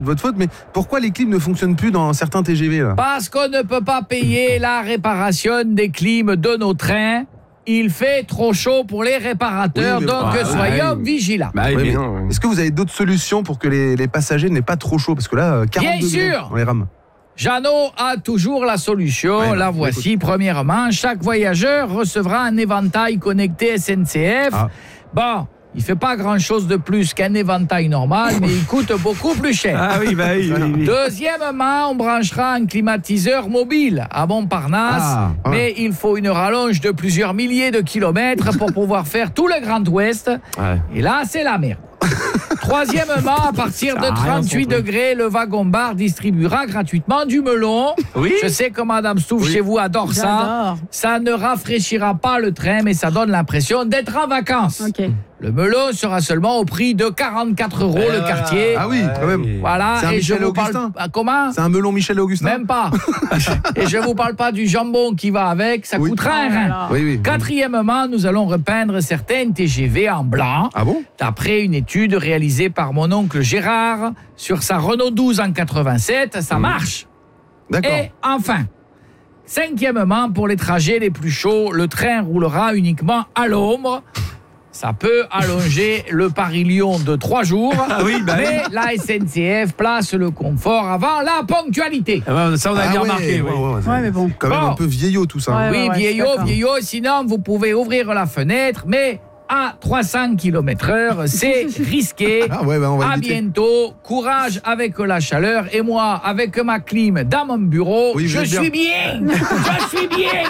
votre faute, mais pourquoi les clims ne fonctionnent plus dans certains TGV là ? Parce qu'on ne peut pas payer la réparation des clims de nos trains. Il fait trop chaud pour les réparateurs, Oui, mais donc soyons vigilants. Oui, mais est-ce que vous avez d'autres solutions pour que les passagers n'aient pas trop chaud ? Parce que là, 40 Bien degrés sûr. dans les rames. Jeannot a toujours la solution. La voici. Premièrement, chaque voyageur recevra un éventail connecté SNCF. Bon, il fait pas grand-chose de plus qu'un éventail normal, mais il coûte beaucoup plus cher. Ah oui, oui. Deuxièmement, on branchera un climatiseur mobile à Montparnasse, mais il faut une rallonge de plusieurs milliers de kilomètres pour pouvoir faire tout le Grand Ouest. Et là, c'est la merde. Troisièmement, à partir de 38 degrés, le wagon-bar distribuera gratuitement du melon. Oui. Je sais que Madame Stouff chez vous adore ça. Ça ne rafraîchira pas le train, mais ça donne l'impression d'être en vacances. Le melon sera seulement au prix de 44 € le quartier. Ah oui, quand même. Voilà. C'est un et je Michel vous parle. Comment ? C'est un melon Michel Augustin ? Même pas. Et je vous parle pas du jambon qui va avec, ça coûtera un rein. Oui. Quatrièmement, nous allons repeindre certains TGV en blanc. Ah bon ? D'après une étude réalisée par mon oncle Gérard sur sa Renault 12 en 87, ça marche. D'accord. Et enfin, cinquièmement, pour les trajets les plus chauds, le train roulera uniquement à l'ombre. Ça peut allonger le Paris-Lyon de 3 jours, mais la SNCF place le confort avant la ponctualité. Ça, on a bien remarqué. Ouais, mais bon. Quand même un peu vieillot tout ça. Oui, vieillot. Sinon, vous pouvez ouvrir la fenêtre, mais à 300 km/h, c'est risqué. On va à éviter. bientôt. Courage avec la chaleur. Et moi, avec ma clim dans mon bureau, je suis bien. Je suis bien.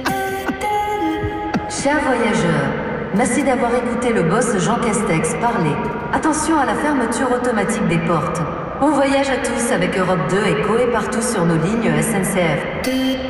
Chers voyageurs, merci d'avoir écouté le boss Jean Castex parler. Attention à la fermeture automatique des portes. Bon voyage à tous avec Europe 2 et Coé partout sur nos lignes SNCF.